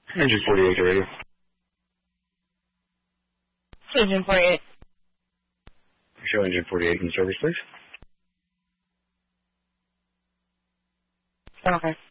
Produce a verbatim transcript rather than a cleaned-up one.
Engine forty-eight to radio. Engine forty-eight. Show engine forty-eight in service, please. Okay.